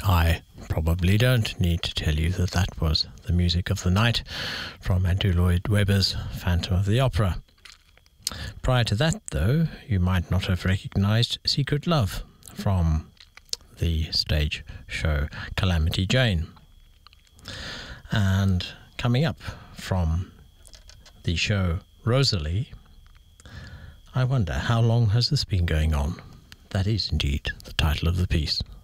I probably don't need to tell you that that was the music of the night from Andrew Lloyd Webber's Phantom of the Opera. Prior to that, though, you might not have recognised Secret Love from the stage show Calamity Jane. And coming up from the show Rosalie, I wonder how long has this been going on? That is indeed the title of the piece.